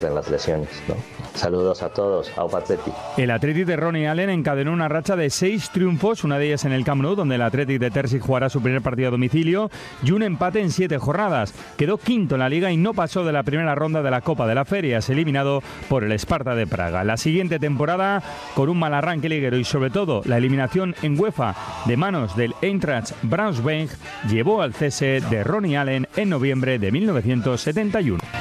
en las lesiones, ¿no? Saludos a todos, au Atleti. El Athletic de Ronnie Allen encadenó una racha de 6 triunfos, una de ellas en el Camp Nou, donde el Athletic de Terzic jugará su primer partido a domicilio, y un empate en 7 jornadas. Quedó quinto en la Liga y no pasó de la primera ronda de la Copa de la Feria, es eliminado por el Sparta de Praga. La siguiente temporada, con un mal arranque liguero y sobre todo la eliminación en UEFA de manos del Eintracht Braunschweig, llevó al cese de Ronnie Allen en noviembre de 1971.